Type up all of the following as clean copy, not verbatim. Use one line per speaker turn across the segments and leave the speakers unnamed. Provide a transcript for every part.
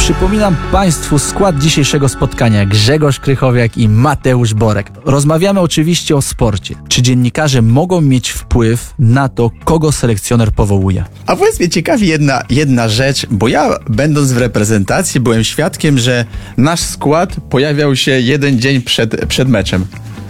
Przypominam Państwu skład dzisiejszego spotkania. Grzegorz Krychowiak i Mateusz Borek. Rozmawiamy oczywiście o sporcie. Czy dziennikarze mogą mieć wpływ na to, kogo selekcjoner powołuje?
A powiedz mnie, ciekawi jedna rzecz, bo ja będąc w reprezentacji byłem świadkiem, że nasz skład pojawiał się jeden dzień przed meczem.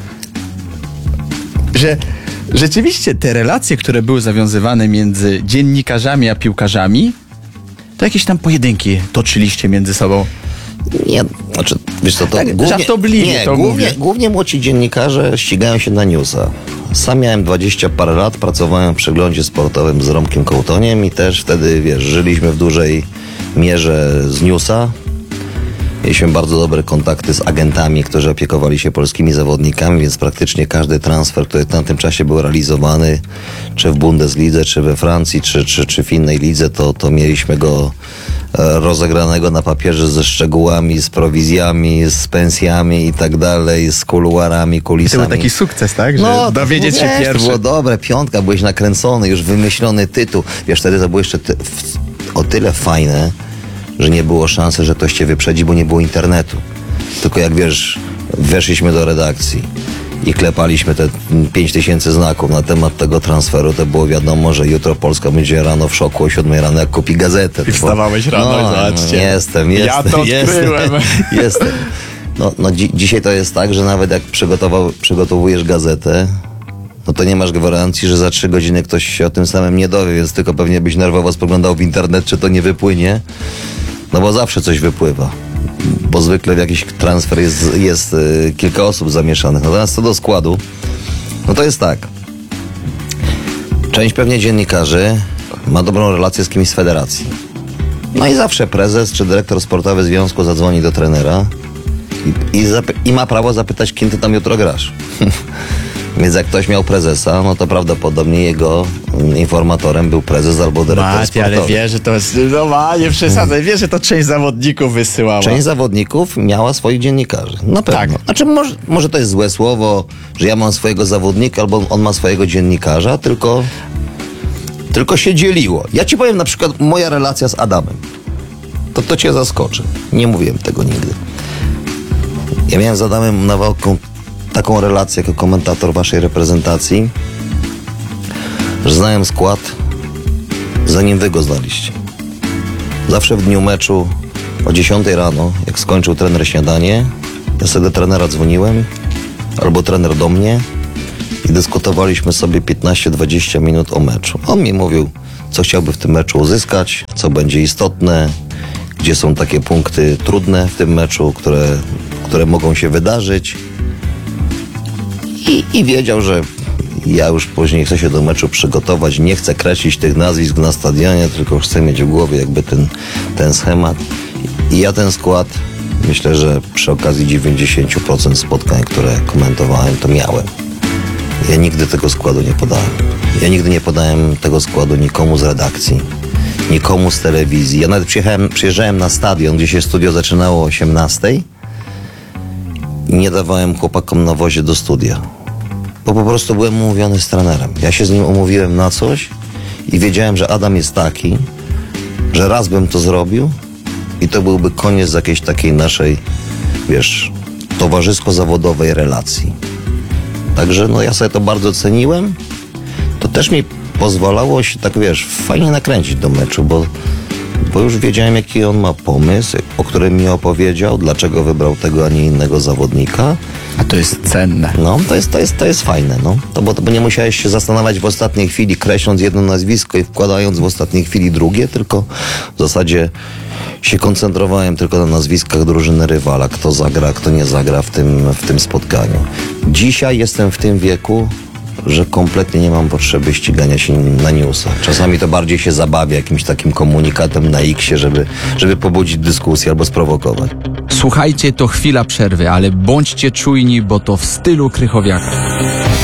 Że rzeczywiście te relacje, które były zawiązywane między dziennikarzami a piłkarzami, to jakieś tam pojedynki toczyliście między sobą.
Nie, znaczy, wiesz co, to
Tak,
głównie,
żartobliwie to mówię.
głównie młodzi dziennikarze ścigają się na newsa. Sam miałem 20 parę lat, pracowałem w przeglądzie sportowym z Romkiem Kołtoniem i też wtedy, wiesz, żyliśmy w dużej mierze z newsa. Mieliśmy bardzo dobre kontakty z agentami, którzy opiekowali się polskimi zawodnikami, więc praktycznie każdy transfer, który w tamtym czasie był realizowany, czy w Bundeslidze, czy we Francji, czy w innej lidze, to mieliśmy go rozegranego na papierze ze szczegółami, z prowizjami, z pensjami i tak dalej, z kuluarami, kulisami.
To był taki sukces, tak? Że dowiedzieć się pierwszy.
To było dobre, piątka, byłeś nakręcony, już wymyślony tytuł. Wiesz, wtedy to było jeszcze o tyle fajne, że nie było szansy, że ktoś cię wyprzedzi, bo nie było internetu. Tylko jak wiesz, weszliśmy do redakcji i klepaliśmy te 5000 znaków na temat tego transferu, to było wiadomo, że jutro Polska będzie rano w szoku o 7 rano, jak kupi gazetę.
I wstawałeś rano i zobaczcie.
Jestem.
Ja to odkryłem.
Jestem. Dzisiaj to jest tak, że nawet jak przygotowujesz gazetę, no to nie masz gwarancji, że za 3 godziny ktoś się o tym samym nie dowie, więc tylko pewnie byś nerwowo spoglądał w internet, czy to nie wypłynie. No bo zawsze coś wypływa. Bo zwykle w jakiś transfer jest kilka osób zamieszanych. Natomiast co do składu, no to jest tak. Część pewnie dziennikarzy ma dobrą relację z kimś z federacji. No i zawsze prezes czy dyrektor sportowy związku zadzwoni do trenera i ma prawo zapytać, kim ty tam jutro grasz. Więc jak ktoś miał prezesa, no to prawdopodobnie jego informatorem był prezes albo dyrektor sportowy.
Ale wie, że to jest... No nie przesadzaj, wie, że to część zawodników wysyłała.
Część zawodników miała swoich dziennikarzy. Na pewno.
Tak.
Znaczy może to jest złe słowo, że ja mam swojego zawodnika albo on ma swojego dziennikarza, tylko się dzieliło. Ja ci powiem na przykład moja relacja z Adamem. To cię zaskoczy. Nie mówiłem tego nigdy. Ja miałem z Adamem Nawałką taką relację jako komentator waszej reprezentacji, że znałem skład, zanim wy go znaliście. Zawsze w dniu meczu o 10 rano, jak skończył trener śniadanie, ja sobie do trenera dzwoniłem, albo trener do mnie i dyskutowaliśmy sobie 15-20 minut o meczu. On mi mówił, co chciałby w tym meczu uzyskać, co będzie istotne, gdzie są takie punkty trudne w tym meczu, które mogą się wydarzyć. I wiedział, że ja już później chcę się do meczu przygotować, nie chcę kreślić tych nazwisk na stadionie, tylko chcę mieć w głowie jakby ten schemat. I ja ten skład, myślę, że przy okazji 90% spotkań, które komentowałem, to miałem. Ja nigdy tego składu nie podałem. Ja nigdy nie podałem tego składu nikomu z redakcji, nikomu z telewizji. Ja nawet przyjeżdżałem na stadion, gdzie się studio zaczynało o 18:00 i nie dawałem chłopakom na wozie do studia. Bo po prostu byłem umówiony z trenerem. Ja się z nim umówiłem na coś i wiedziałem, że Adam jest taki, że raz bym to zrobił i to byłby koniec jakiejś takiej naszej, wiesz, towarzysko-zawodowej relacji. Także no ja sobie to bardzo ceniłem. To też mi pozwalało się tak, wiesz, fajnie nakręcić do meczu, bo już wiedziałem, jaki on ma pomysł, o którym mi opowiedział, dlaczego wybrał tego, a nie innego zawodnika.
A to jest cenne.
No, to jest fajne, no. Bo nie musiałeś się zastanawiać w ostatniej chwili, kreśląc jedno nazwisko i wkładając w ostatniej chwili drugie, tylko w zasadzie się koncentrowałem tylko na nazwiskach drużyny rywala, kto zagra, kto nie zagra w tym spotkaniu. Dzisiaj jestem w tym wieku, że kompletnie nie mam potrzeby ścigania się na newsa. Czasami to bardziej się zabawia jakimś takim komunikatem na X-ie, żeby pobudzić dyskusję albo sprowokować.
Słuchajcie, to chwila przerwy, ale bądźcie czujni, bo to w stylu Krychowiaka.